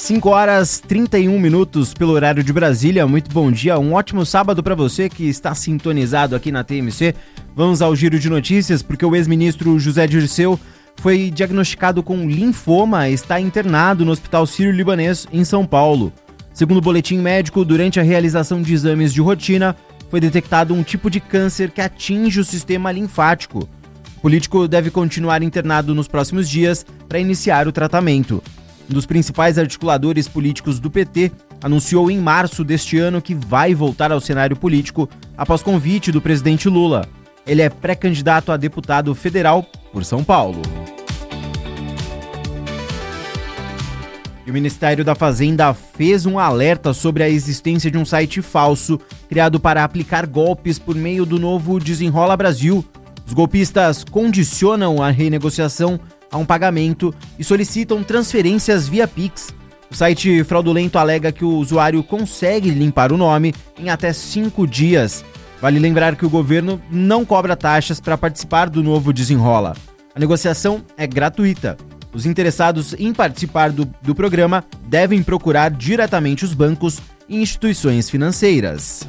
5h31 pelo horário de Brasília. Muito bom dia, um ótimo sábado para você que está sintonizado aqui na TMC. Vamos ao giro de notícias, porque o ex-ministro José Dirceu foi diagnosticado com linfoma e está internado no Hospital Sírio-Libanês, em São Paulo. Segundo o boletim médico, durante a realização de exames de rotina, foi detectado um tipo de câncer que atinge o sistema linfático. O político deve continuar internado nos próximos dias para iniciar o tratamento. Um dos principais articuladores políticos do PT anunciou em março deste ano que vai voltar ao cenário político após convite do presidente Lula. Ele é pré-candidato a deputado federal por São Paulo. E o Ministério da Fazenda fez um alerta sobre a existência de um site falso criado para aplicar golpes por meio do novo Desenrola Brasil. Os golpistas condicionam a renegociação a um pagamento e solicitam transferências via Pix. O site fraudulento alega que o usuário consegue limpar o nome em até 5 dias. Vale lembrar que o governo não cobra taxas para participar do novo Desenrola. A negociação é gratuita. Os interessados em participar do programa devem procurar diretamente os bancos e instituições financeiras.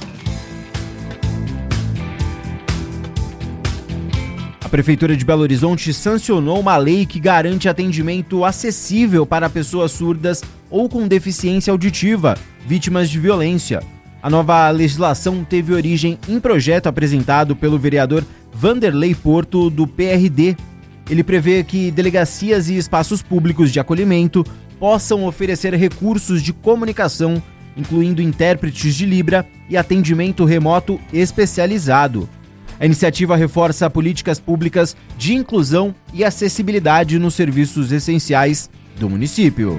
A Prefeitura de Belo Horizonte sancionou uma lei que garante atendimento acessível para pessoas surdas ou com deficiência auditiva, vítimas de violência. A nova legislação teve origem em projeto apresentado pelo vereador Vanderlei Porto, do PRD. Ele prevê que delegacias e espaços públicos de acolhimento possam oferecer recursos de comunicação, incluindo intérpretes de Libra e atendimento remoto especializado. A iniciativa reforça políticas públicas de inclusão e acessibilidade nos serviços essenciais do município.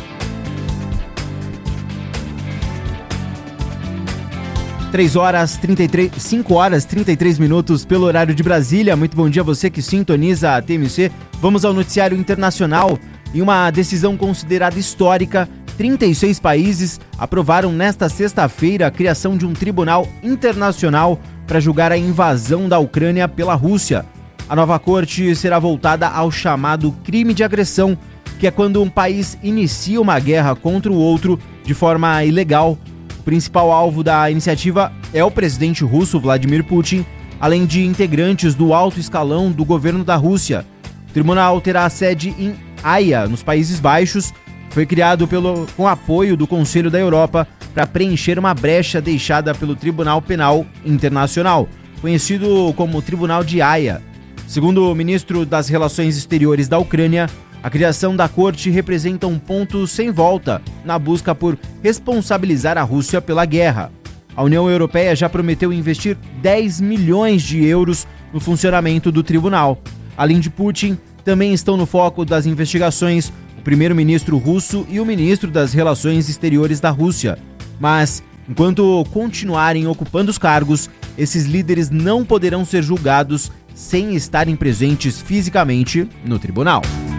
Cinco horas 33 pelo horário de Brasília. Muito bom dia a você que sintoniza a TMC. Vamos ao noticiário internacional. Em uma decisão considerada histórica, 36 países aprovaram nesta sexta-feira a criação de um tribunal internacional para julgar a invasão da Ucrânia pela Rússia. A nova corte será voltada ao chamado crime de agressão, que é quando um país inicia uma guerra contra o outro de forma ilegal. O principal alvo da iniciativa é o presidente russo Vladimir Putin, além de integrantes do alto escalão do governo da Rússia. O tribunal terá sede em Haia, nos Países Baixos. Foi criado com apoio do Conselho da Europa para preencher uma brecha deixada pelo Tribunal Penal Internacional, conhecido como Tribunal de Haia. Segundo o ministro das Relações Exteriores da Ucrânia, a criação da corte representa um ponto sem volta na busca por responsabilizar a Rússia pela guerra. A União Europeia já prometeu investir 10 milhões de euros no funcionamento do tribunal. Além de Putin, também estão no foco das investigações o primeiro-ministro russo e o ministro das Relações Exteriores da Rússia. Mas, enquanto continuarem ocupando os cargos, esses líderes não poderão ser julgados sem estarem presentes fisicamente no tribunal.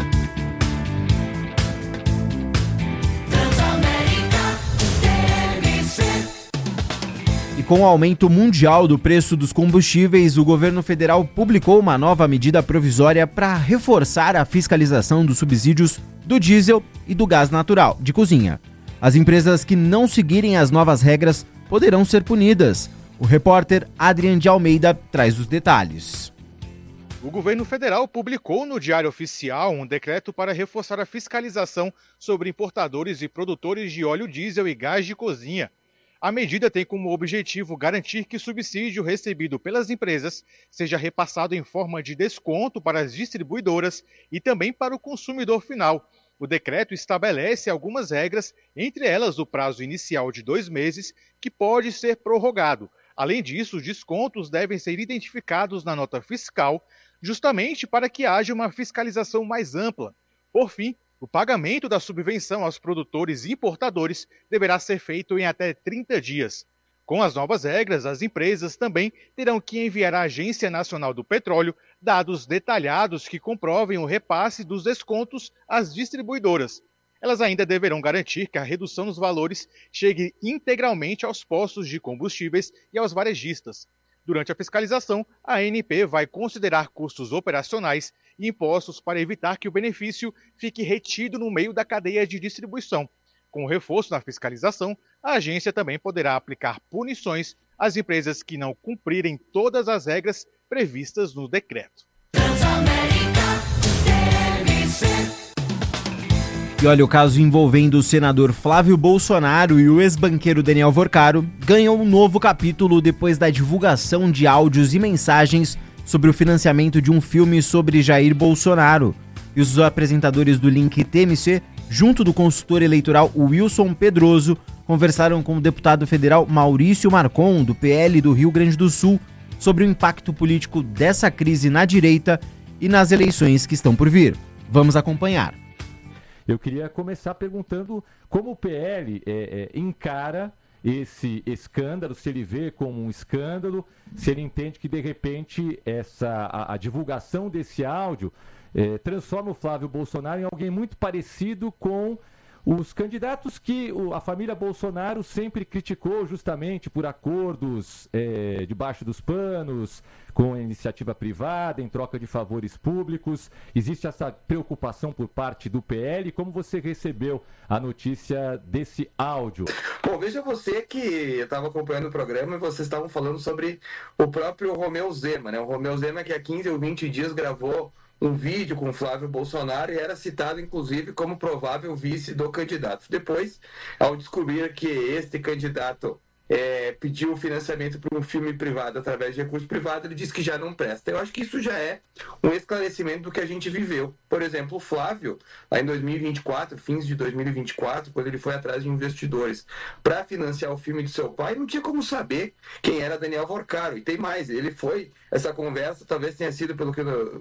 E com o aumento mundial do preço dos combustíveis, o governo federal publicou uma nova medida provisória para reforçar a fiscalização dos subsídios do diesel e do gás natural de cozinha. As empresas que não seguirem as novas regras poderão ser punidas. O repórter Adrian de Almeida traz os detalhes. O governo federal publicou no Diário Oficial um decreto para reforçar a fiscalização sobre importadores e produtores de óleo diesel e gás de cozinha. A medida tem como objetivo garantir que o subsídio recebido pelas empresas seja repassado em forma de desconto para as distribuidoras e também para o consumidor final. O decreto estabelece algumas regras, entre elas o prazo inicial de 2 meses, que pode ser prorrogado. Além disso, os descontos devem ser identificados na nota fiscal, justamente para que haja uma fiscalização mais ampla. Por fim, o pagamento da subvenção aos produtores e importadores deverá ser feito em até 30 dias. Com as novas regras, as empresas também terão que enviar à Agência Nacional do Petróleo dados detalhados que comprovem o repasse dos descontos às distribuidoras. Elas ainda deverão garantir que a redução nos valores chegue integralmente aos postos de combustíveis e aos varejistas. Durante a fiscalização, a ANP vai considerar custos operacionais e impostos para evitar que o benefício fique retido no meio da cadeia de distribuição. Com o reforço na fiscalização, a agência também poderá aplicar punições às empresas que não cumprirem todas as regras previstas no decreto. E olha, o caso envolvendo o senador Flávio Bolsonaro e o ex-banqueiro Daniel Vorcaro ganhou um novo capítulo depois da divulgação de áudios e mensagens sobre o financiamento de um filme sobre Jair Bolsonaro. E os apresentadores do Link TMC, junto do consultor eleitoral Wilson Pedroso, conversaram com o deputado federal Maurício Marcon, do PL do Rio Grande do Sul, sobre o impacto político dessa crise na direita e nas eleições que estão por vir. Vamos acompanhar. Eu queria começar perguntando como o PL encara esse escândalo, se ele vê como um escândalo, se ele entende que, de repente, a divulgação desse áudio transforma o Flávio Bolsonaro em alguém muito parecido com os candidatos que a família Bolsonaro sempre criticou justamente por acordos debaixo dos panos, com a iniciativa privada, em troca de favores públicos. Existe essa preocupação por parte do PL? Como você recebeu a notícia desse áudio? Bom, veja você que eu estava acompanhando o programa e vocês estavam falando sobre o próprio Romeu Zema, né? O Romeu Zema que há 15 ou 20 dias gravou um vídeo com Flávio Bolsonaro e era citado, inclusive, como provável vice do candidato. Depois, ao descobrir que este candidato pediu financiamento para um filme privado através de recurso privado, ele disse que já não presta. Eu acho que isso já é um esclarecimento do que a gente viveu. Por exemplo, o Flávio, lá em 2024, fins de 2024, quando ele foi atrás de investidores para financiar o filme de seu pai, não tinha como saber quem era Daniel Vorcaro. E tem mais, essa conversa talvez tenha sido, pelo que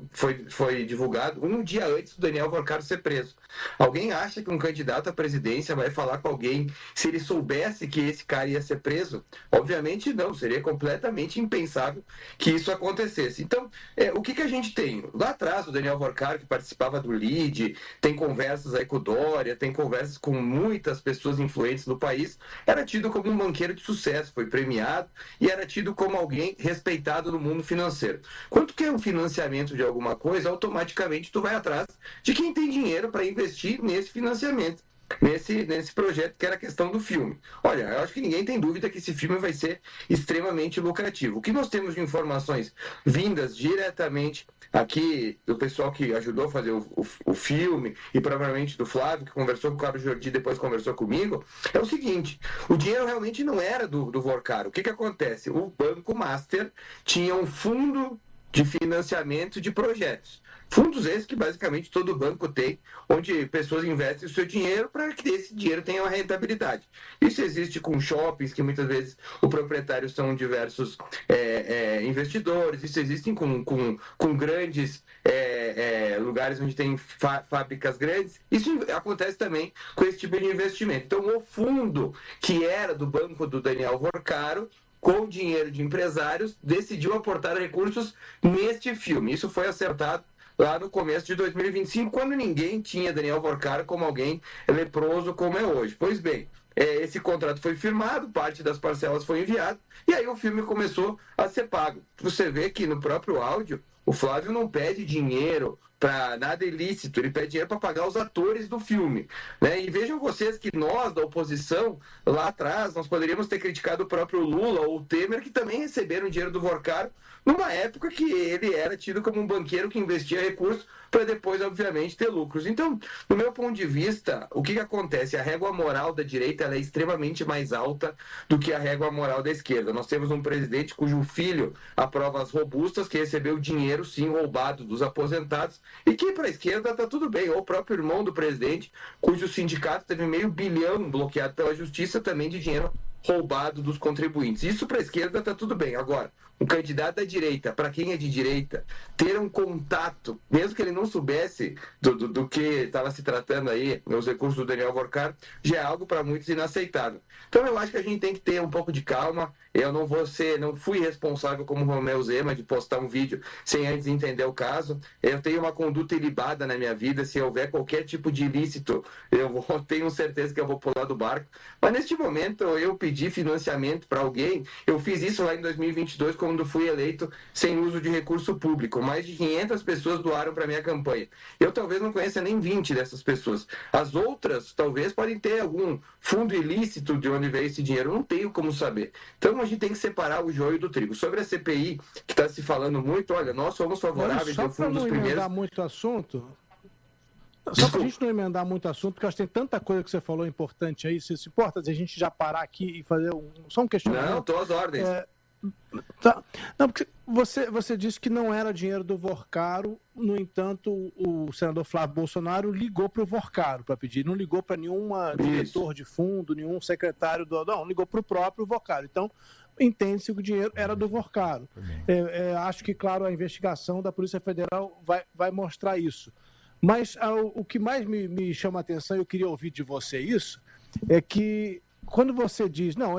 foi divulgado, um dia antes do Daniel Vorcaro ser preso. Alguém acha que um candidato à presidência vai falar com alguém se ele soubesse que esse cara ia ser preso? Obviamente não, seria completamente impensável que isso acontecesse. Então, o que a gente tem? Lá atrás, o Daniel Vorcaro, que participava do LIDE, tem conversas aí com o Dória, tem conversas com muitas pessoas influentes do país, era tido como um banqueiro de sucesso, foi premiado e era tido como alguém respeitado no mundo financeiro. Quando quer um financiamento de alguma coisa, automaticamente tu vai atrás de quem tem dinheiro para investir nesse financiamento. Nesse projeto que era a questão do filme. Olha, eu acho que ninguém tem dúvida que esse filme vai ser extremamente lucrativo. O que nós temos de informações vindas diretamente aqui do pessoal que ajudou a fazer o filme e provavelmente do Flávio, que conversou com o Carlos Jordi e depois conversou comigo, é o seguinte: o dinheiro realmente não era do Vorcaro. O que acontece? O Banco Master tinha um fundo de financiamento de projetos. Fundos esses que basicamente todo banco tem, onde pessoas investem o seu dinheiro para que esse dinheiro tenha uma rentabilidade. Isso existe com shoppings, que muitas vezes o proprietário são diversos investidores, isso existe com grandes lugares onde tem fábricas grandes. Isso acontece também com esse tipo de investimento. Então, o fundo que era do banco do Daniel Vorcaro, com dinheiro de empresários, decidiu aportar recursos neste filme. Isso foi acertado lá no começo de 2025, quando ninguém tinha Daniel Vorcaro como alguém leproso como é hoje. Pois bem, esse contrato foi firmado, parte das parcelas foi enviada, e aí o filme começou a ser pago. Você vê que no próprio áudio, o Flávio não pede dinheiro para nada ilícito, ele pede dinheiro para pagar os atores do filme, né? E vejam vocês que nós, da oposição, lá atrás, nós poderíamos ter criticado o próprio Lula ou o Temer, que também receberam dinheiro do Vorcaro, numa época que ele era tido como um banqueiro que investia recursos para depois, obviamente, ter lucros. Então, do meu ponto de vista, o que acontece? A régua moral da direita ela é extremamente mais alta do que a régua moral da esquerda. Nós temos um presidente cujo filho aprova as robustas, que recebeu dinheiro, sim, roubado dos aposentados, e que para a esquerda está tudo bem. Ou o próprio irmão do presidente, cujo sindicato teve R$500 bilhão bloqueado pela justiça, também de dinheiro roubado dos contribuintes. Isso para a esquerda está tudo bem. Agora, um candidato da direita, para quem é de direita, ter um contato, mesmo que ele não soubesse do que estava se tratando aí, nos recursos do Daniel Vorcaro, já é algo para muitos inaceitável. Então eu acho que a gente tem que ter um pouco de calma. eu não fui responsável como Romeu Zema de postar um vídeo sem antes entender o caso. Eu tenho uma conduta ilibada na minha vida. Se houver qualquer tipo de ilícito, tenho certeza que eu vou pular do barco. Mas neste momento eu pedi financiamento para alguém. Eu fiz isso lá em 2022 quando fui eleito sem uso de recurso público. Mais de 500 pessoas doaram para minha campanha. Eu talvez não conheça nem 20 dessas pessoas. As outras talvez podem ter algum fundo ilícito de onde veio esse dinheiro. Eu não tenho como saber. Então a gente tem que separar o joio do trigo. Sobre a CPI, que está se falando muito, olha, nós somos favoráveis. Só para não emendar muito assunto, só para a gente não emendar muito assunto, porque acho que tem tanta coisa que você falou importante aí. Se importa a gente já parar aqui e fazer só um questionamento? Não, estou às ordens. Tá. Não, porque você disse que não era dinheiro do Vorcaro, no entanto, o senador Flávio Bolsonaro ligou para o Vorcaro para pedir, não ligou para nenhum diretor de fundo, nenhum secretário não, ligou para o próprio Vorcaro. Então, entende-se que o dinheiro era do Vorcaro. Acho que, claro, a investigação da Polícia Federal vai mostrar isso. Mas o que mais me chama a atenção, eu queria ouvir de você isso, é que quando você diz, não,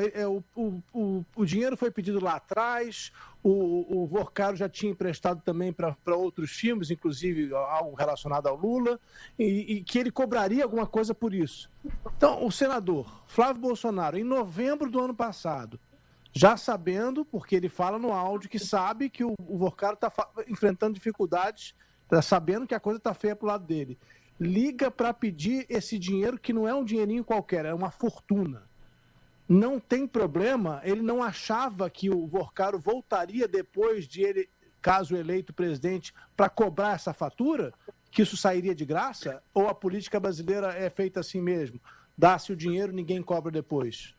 o dinheiro foi pedido lá atrás, o Vorcaro já tinha emprestado também para outros filmes, inclusive algo relacionado ao Lula, e que ele cobraria alguma coisa por isso. Então, o senador Flávio Bolsonaro, em novembro do ano passado, já sabendo, porque ele fala no áudio que sabe que o Vorcaro está enfrentando dificuldades, está sabendo que a coisa está feia para o lado dele, liga para pedir esse dinheiro que não é um dinheirinho qualquer, é uma fortuna. Não tem problema, ele não achava que o Vorcaro voltaria depois de ele, caso eleito presidente, para cobrar essa fatura? Que isso sairia de graça? Ou a política brasileira é feita assim mesmo? Dá-se o dinheiro, ninguém cobra depois?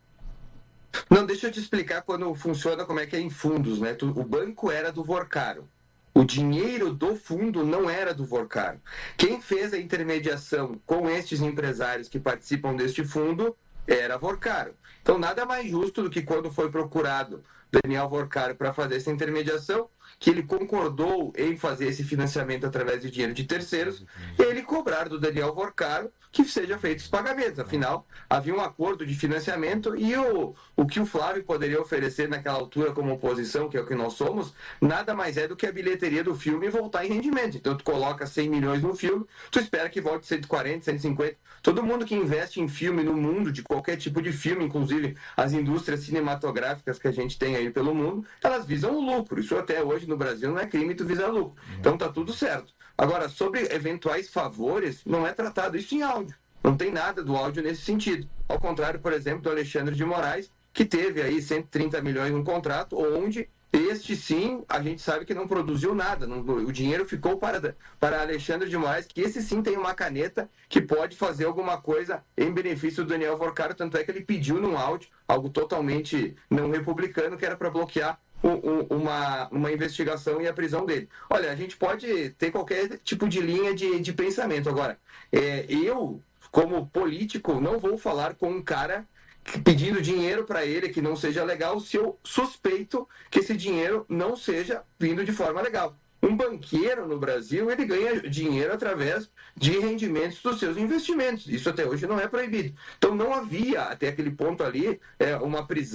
Não, deixa eu te explicar quando funciona, como é que é em fundos, né? O banco era do Vorcaro. O dinheiro do fundo não era do Vorcaro. Quem fez a intermediação com estes empresários que participam deste fundo era Vorcaro. Então, nada mais justo do que quando foi procurado Daniel Vorcaro para fazer essa intermediação, que ele concordou em fazer esse financiamento através de dinheiro de terceiros, e ele cobrar do Daniel Vorcaro que sejam feitos os pagamentos. Afinal, havia um acordo de financiamento e o que o Flávio poderia oferecer naquela altura como oposição, que é o que nós somos, nada mais é do que a bilheteria do filme voltar em rendimento. Então, tu coloca 100 milhões no filme, tu espera que volte 140, 150. Todo mundo que investe em filme no mundo, de qualquer tipo de filme, inclusive as indústrias cinematográficas que a gente tem aí pelo mundo, elas visam o lucro. Isso até hoje no Brasil não é crime, tu visa lucro. Então tá tudo certo. Agora, sobre eventuais favores, não é tratado isso em áudio. Não tem nada do áudio nesse sentido. Ao contrário, por exemplo, do Alexandre de Moraes, que teve aí 130 milhões no contrato, onde este sim, a gente sabe que não produziu nada. O dinheiro ficou para Alexandre de Moraes, que esse sim tem uma caneta que pode fazer alguma coisa em benefício do Daniel Vorcaro, tanto é que ele pediu num áudio, algo totalmente não republicano, que era para bloquear uma investigação e a prisão dele. Olha, a gente pode ter qualquer tipo de linha de pensamento. Agora, eu, como político, não vou falar com um cara pedindo dinheiro para ele que não seja legal, se eu suspeito que esse dinheiro não seja vindo de forma legal. Um banqueiro no Brasil, ele ganha dinheiro através de rendimentos dos seus investimentos. Isso até hoje não é proibido. Então não havia, até aquele ponto ali, uma prisão